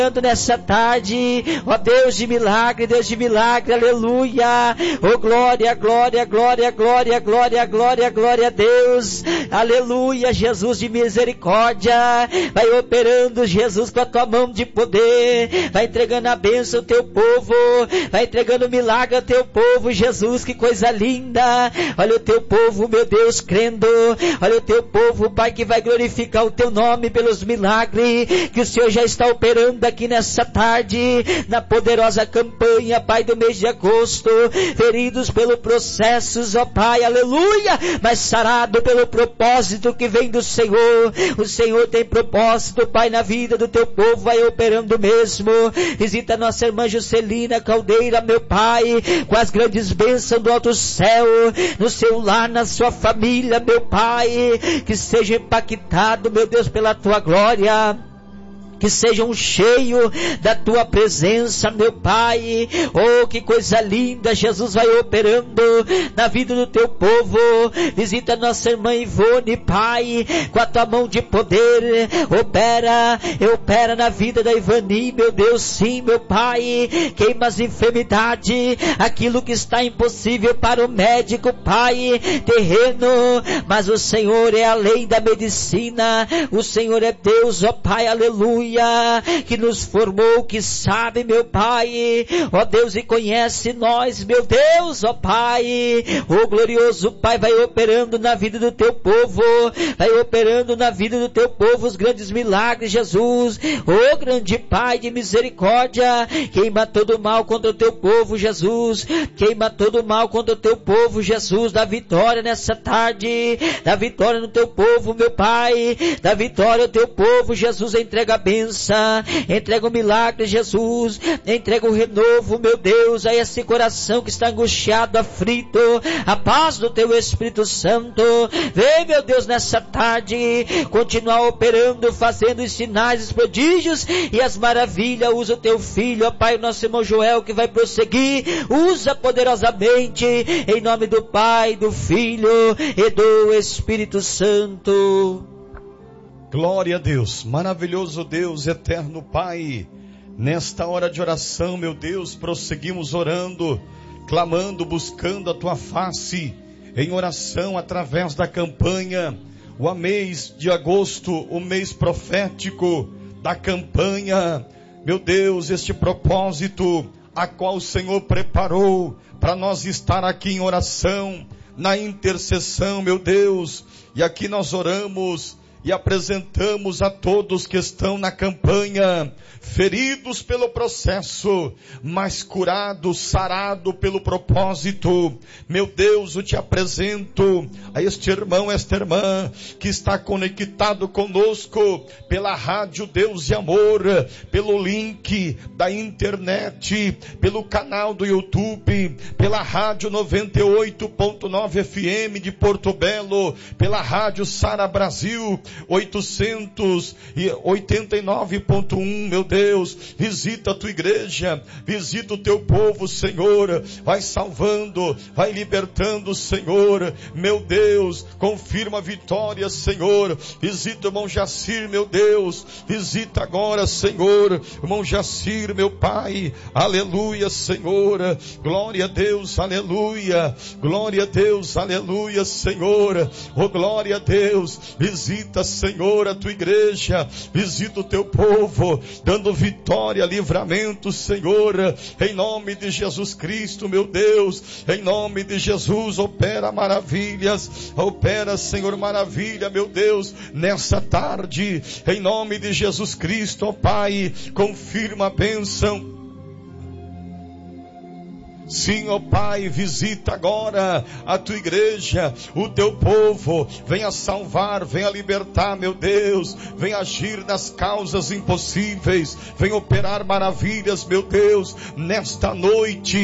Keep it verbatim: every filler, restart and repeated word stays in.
nessa tarde, ó Deus de milagre, Deus de milagre, aleluia, ó glória, glória, glória, glória, glória, glória, glória a Deus, aleluia, Jesus de misericórdia, vai operando, Jesus, com a tua mão de poder, vai entregando a bênção ao teu povo, vai entregando milagre ao teu povo, Jesus, que coisa linda, olha o teu povo, meu Deus, crendo, olha o teu povo, Pai, que vai glorificar o teu nome pelos milagres, que o Senhor já está operando aqui nessa tarde, na poderosa campanha, Pai, do mês de agosto, feridos pelo processos, ó Pai, aleluia, mas sarado pelo propósito que vem do Senhor. O Senhor tem propósito, Pai, na vida do teu povo, vai operando mesmo. Visita nossa irmã Juscelina Caldeira, meu Pai, com as grandes bênçãos do alto céu, no seu lar, na sua família, meu Pai, que seja impactado, meu Deus, pela tua glória, que sejam cheios da tua presença, meu Pai. Oh, que coisa linda, Jesus vai operando na vida do teu povo. Visita nossa irmã Ivone, Pai, com a tua mão de poder, opera, opera na vida da Ivani, meu Deus, sim, meu Pai, queima as enfermidades, aquilo que está impossível para o médico, Pai, terreno, mas o Senhor é além da medicina, o Senhor é Deus, ó Pai, aleluia, que nos formou, que sabe, meu Pai, ó Deus, e conhece nós, meu Deus, ó Pai, o glorioso Pai vai operando na vida do teu povo, vai operando na vida do teu povo os grandes milagres, Jesus, ó grande Pai de misericórdia, queima todo o mal contra o teu povo, Jesus, queima todo o mal contra o teu povo, Jesus, dá vitória nessa tarde, dá vitória no teu povo, meu Pai, dá vitória ao teu povo, Jesus, entrega a bênção, entrega o milagre, Jesus, entrega o renovo, meu Deus, a esse coração que está angustiado, aflito, a paz do teu Espírito Santo, vem, meu Deus, nessa tarde, continuar operando, fazendo os sinais, os prodígios e as maravilhas, usa o teu filho, ó Pai, o nosso irmão Joel, que vai prosseguir, usa poderosamente, em nome do Pai, do Filho e do Espírito Santo. Glória a Deus, maravilhoso Deus, eterno Pai, nesta hora de oração, meu Deus, prosseguimos orando, clamando, buscando a Tua face, em oração através da campanha, o mês de agosto, o mês profético da campanha, meu Deus, este propósito, a qual o Senhor preparou, para nós estar aqui em oração, na intercessão, meu Deus, e aqui nós oramos, e apresentamos a todos que estão na campanha, feridos pelo processo, mas curados, sarados pelo propósito. Meu Deus, eu te apresento a este irmão, esta irmã, que está conectado conosco pela rádio Deus e Amor, pelo link da internet, pelo canal do YouTube, pela rádio noventa e oito ponto nove F M de Porto Belo, pela rádio Sara Brasil, oitocentos e oitenta e nove ponto um, meu Deus, visita a tua igreja, visita o teu povo, Senhor, vai salvando, vai libertando, Senhor, meu Deus, confirma a vitória, Senhor, visita o irmão Jacir, meu Deus, visita agora, Senhor, irmão Jacir, meu Pai, aleluia, Senhor, glória a Deus, aleluia, glória a Deus, aleluia, Senhor, oh glória a Deus, visita, Senhor, a tua igreja, visita o teu povo, dando vitória, livramento, Senhor, em nome de Jesus Cristo, meu Deus, em nome de Jesus, opera maravilhas, opera, Senhor, maravilha, meu Deus, nessa tarde, em nome de Jesus Cristo, ó Pai, confirma a bênção. Sim, ó Pai, visita agora a tua igreja, o teu povo, venha salvar, venha libertar, meu Deus, venha agir nas causas impossíveis, venha operar maravilhas, meu Deus, nesta noite.